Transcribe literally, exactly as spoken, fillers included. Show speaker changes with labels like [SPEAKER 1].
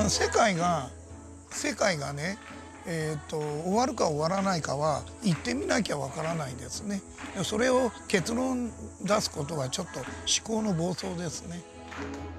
[SPEAKER 1] 世界が世界がね、えー、と終わるか終わらないかは行ってみなきゃわからないですね。それを結論出すことはちょっと思考の暴走ですね。